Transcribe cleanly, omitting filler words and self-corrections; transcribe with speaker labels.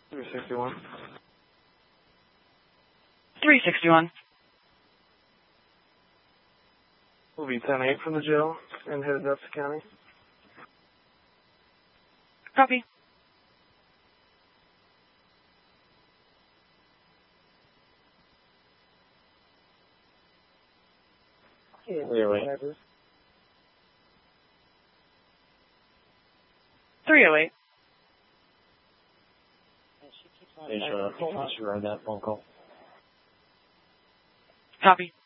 Speaker 1: 361.
Speaker 2: 361.
Speaker 1: We'll be 10-8 from the jail and headed up to county.
Speaker 2: Copy.
Speaker 1: Yeah,
Speaker 2: 308.
Speaker 3: Hey, sure on that phone call.
Speaker 2: Copy.